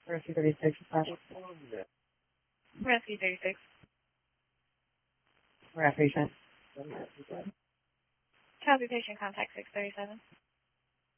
Rescue 36, Rescue 36. we're at patient. Copy patient contact 637.